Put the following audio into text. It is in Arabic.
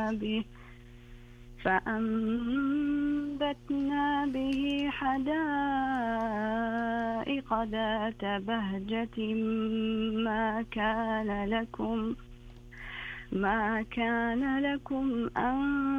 به حدائق ذات بهجة. ما كان لكم أن